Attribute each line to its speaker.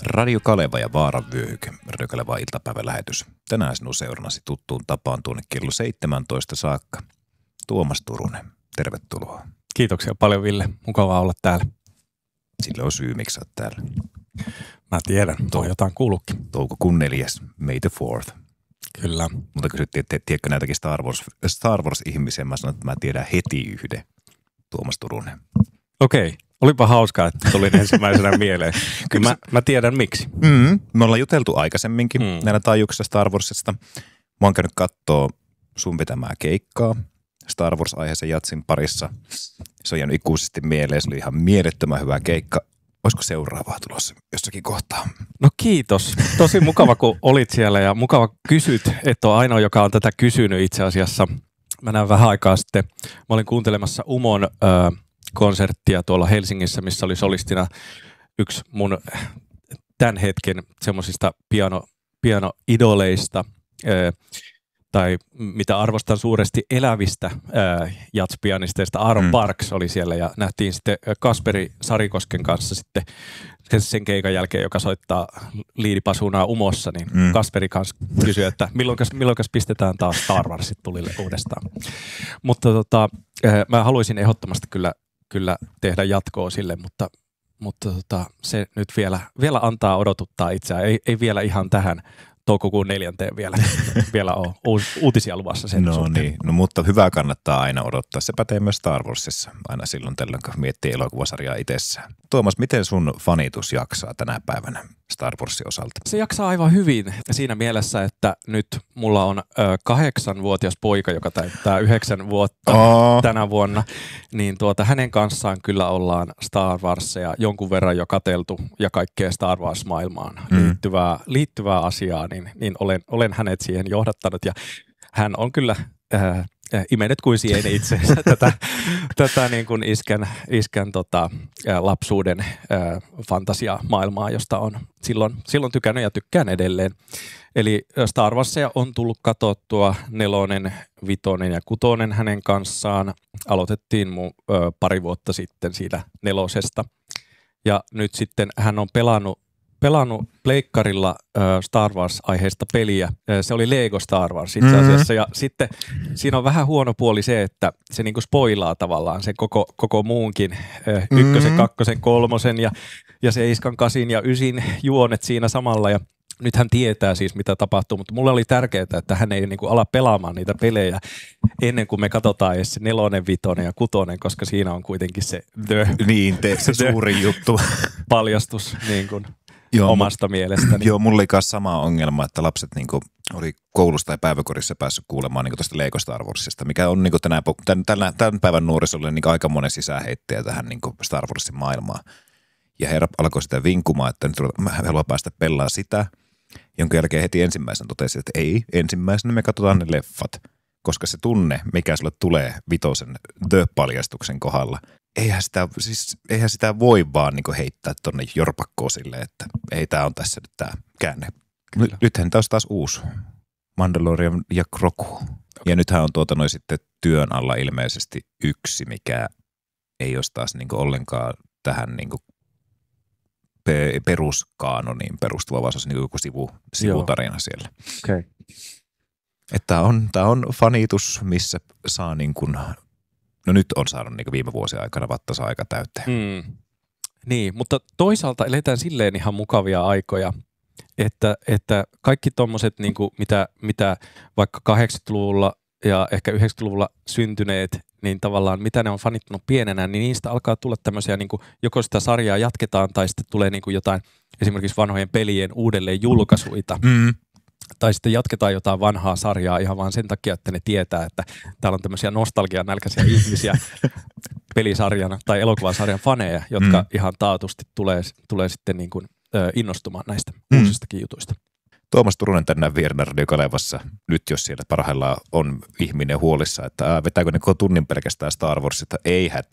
Speaker 1: Radio Kaleva ja Vaaran vyöhyke, Radio Kaleva iltapäivälähetys. Tänään sinun seurannasi tuttuun tapaan tuonne kello 17 saakka. Tuomas Turunen, tervetuloa.
Speaker 2: Kiitoksia paljon, Ville. Mukavaa olla täällä.
Speaker 1: Sillä on syy, miksi olet täällä.
Speaker 2: Mä tiedän, on jotain kuullutkin.
Speaker 1: Toukokuun 4. May the 4th.
Speaker 2: Kyllä.
Speaker 1: Mutta kysyttiin, että tiedätkö näitäkin Star Wars-ihmisiä? Mä sanoin, että mä tiedän heti yhden. Tuomas Turunen.
Speaker 2: Okei. Olipa hauskaa, että tulin ensimmäisenä mieleen. Mä tiedän miksi.
Speaker 1: Me ollaan juteltu aikaisemminkin näillä taajuuksissa Star Warsista. Mä oon käynyt kattoo sun pitämää keikkaa Star Wars-aiheisen jatsin parissa. Se on jäänyt ikuisesti mieleen. Se oli ihan mielettömän hyvä keikka. Olisiko seuraavaa tulossa jossakin kohtaa?
Speaker 2: No kiitos. Tosi mukava, kun olit siellä ja mukava kysyt. Et ole ainoa, joka on tätä kysynyt itse asiassa. Mä näin vähän aikaa sitten. Mä olin kuuntelemassa Umon konserttia tuolla Helsingissä, missä oli solistina yksi mun tämän hetken semmoisista pianoidoleista, tai mitä arvostan suuresti elävistä jatspianisteista. Aaron Parks oli siellä ja nähtiin sitten Kasperi Sarikosken kanssa sitten sen keikan jälkeen, joka soittaa liidipasunaa Umossa, niin Kasperi kanssa kysyi, että milloinkas pistetään taas Star Warsit tulille uudestaan. Mutta mä haluaisin ehdottomasti kyllä tehdä jatkoa sille, mutta se nyt vielä antaa odotuttaa itseään. Ei vielä ihan tähän toukokuun 4. vielä ole uutisia luvassa sen suhteen.
Speaker 1: Niin, no mutta hyvää kannattaa aina odottaa. Se pätee myös Star Warsissa aina silloin tällöin, kun miettii elokuvasarjaa itsessään. Tuomas, miten sun fanitus jaksaa tänä päivänä Star Warsin osalta?
Speaker 2: Se jaksaa aivan hyvin siinä mielessä, että nyt mulla on 8-vuotias poika, joka täyttää 9 vuotta tänä vuonna, niin hänen kanssaan kyllä ollaan Star Warsia jonkun verran jo katseltu ja kaikkea Star Wars-maailmaan liittyvää asiaa, niin olen hänet siihen johdattanut ja hän on kyllä imenet kuin sieni itseensä tätä niin kuin iskän lapsuuden fantasiamaailmaa, josta on silloin tykännyt ja tykkään edelleen. Eli Star Warsia on tullut katsottua 4, 5 ja 6 hänen kanssaan. Aloitettiin pari vuotta sitten siitä 4. Ja nyt sitten hän on pelannut pleikkarilla Star Wars-aiheista peliä. Se oli Lego Star Wars itse asiassa. Ja sitten siinä on vähän huono puoli se, että se niinku spoilaa tavallaan sen koko muunkin 1, 2, 3 ja 7, 8 ja 9 juonet siinä samalla. Ja nyt hän tietää siis, mitä tapahtuu, mutta mulle oli tärkeää, että hän ei niinku ala pelaamaan niitä pelejä ennen kuin me katsotaan edes se 4, 5 ja 6, koska siinä on kuitenkin se
Speaker 1: se suuri juttu.
Speaker 2: Paljastus niin kuin omasta mielestäni.
Speaker 1: Joo, mulla oli myös sama ongelma, että lapset niinku oli koulusta tai päiväkodissa päässyt kuulemaan niinku tuosta Lego Star Warsista, mikä on niinku tämän päivän nuorisolle niinku aika monen sisäheittäjä tähän niinku Star Warsin maailmaan. Ja he alkoi sitä vinkumaan, että nyt mä haluan päästä pelaamaan sitä, jonka jälkeen heti ensimmäisenä totesi, että ei, ensimmäisenä me katsotaan ne leffat, koska se tunne, mikä sulle tulee 5 The-paljastuksen kohdalla, eihän sitä voi vaan niinku heittää tonne jorpakkoon silleen, että ei, tää on tässä nyt tää käänne. Nythän taas uusi Mandalorian ja Grogu. Ja nythän on sitten työn alla ilmeisesti yksi, mikä ei olisi taas niinku ollenkaan tähän niinku peruskaanoniin perustuva, vaan se olisi niinku joku sivutarina siellä.
Speaker 2: Okay.
Speaker 1: Että tää on fanitus, missä saa niin kuin, no nyt on saanut niin viime vuosien aikana vattansa aika täyteen.
Speaker 2: Niin, mutta toisaalta eletään silleen ihan mukavia aikoja, että kaikki tommoset, niin kuin mitä vaikka 80-luvulla ja ehkä 90-luvulla syntyneet, niin tavallaan mitä ne on fanittanut pienenä, niin niistä alkaa tulla tämmöisiä, niin kuin, joko sitä sarjaa jatketaan tai sitten tulee niin kuin jotain esimerkiksi vanhojen pelien uudelleen julkaisuita. Tai sitten jatketaan jotain vanhaa sarjaa ihan vaan sen takia, että ne tietää, että täällä on tämmöisiä nostalgianälkäisiä ihmisiä pelisarjan tai elokuvasarjan faneja, jotka ihan taatusti tulee sitten niin kuin innostumaan näistä uusistakin jutuista.
Speaker 1: Tuomas Turunen tänään vieraana Radio Kalevassa. Nyt jos siellä parhaillaan on ihminen huolissa, että vetääkö ne tunnin pelkästään Star Warsista, ei hätää.